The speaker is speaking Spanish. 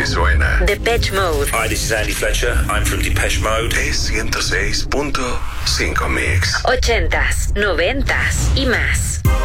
suena. Depeche Mode. Hi, this is Andy Fletcher. I'm from Depeche Mode. Es 106.5 Mix. 80s, 90s y más.